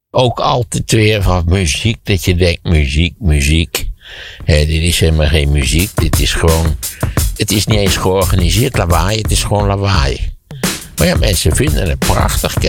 ook altijd weer van muziek, dat je denkt, muziek. Dit is helemaal geen muziek, dit is gewoon, het is niet eens georganiseerd lawaai, het is gewoon lawaai. Maar ja, mensen vinden het prachtig, kijk.